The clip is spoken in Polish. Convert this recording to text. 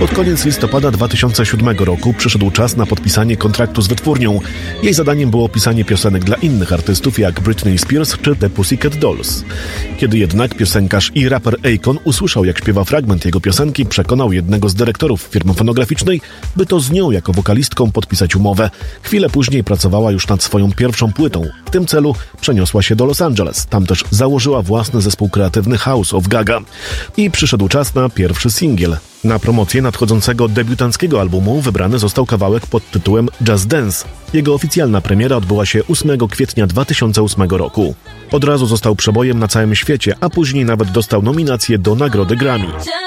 Pod koniec listopada 2007 roku przyszedł czas na podpisanie kontraktu z wytwórnią. Jej zadaniem było pisanie piosenek dla innych artystów jak Britney Spears czy The Pussycat Dolls. Kiedy jednak piosenkarz i raper Akon usłyszał, jak śpiewa fragment jego piosenki, przekonał jednego z dyrektorów firmy fonograficznej, by to z nią jako wokalistką podpisać umowę. Chwilę później pracowała już nad swoją pierwszą płytą. W tym celu przeniosła się do Los Angeles. Tam też założyła własny zespół kreatywny House of Gaga. I przyszedł czas na pierwszy singiel. Na promocję nadchodzącego debiutanckiego albumu wybrany został kawałek pod tytułem Just Dance. Jego oficjalna premiera odbyła się 8 kwietnia 2008 roku. Od razu został przebojem na całym świecie, a później nawet dostał nominację do nagrody Grammy.